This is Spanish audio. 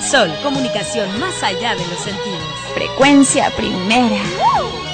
Sol, comunicación más allá de los sentidos. Frecuencia primera.